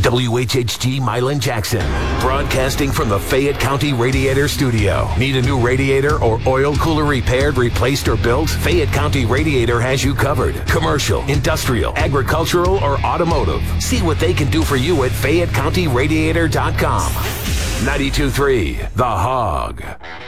WHHG Milan Jackson, broadcasting from the Fayette County Radiator Studio. Need a new radiator or oil cooler repaired, replaced, or built? Fayette County Radiator has you covered. Commercial, industrial, agricultural, or automotive. See what they can do for you at FayetteCountyRadiator.com. 92.3 The Hog.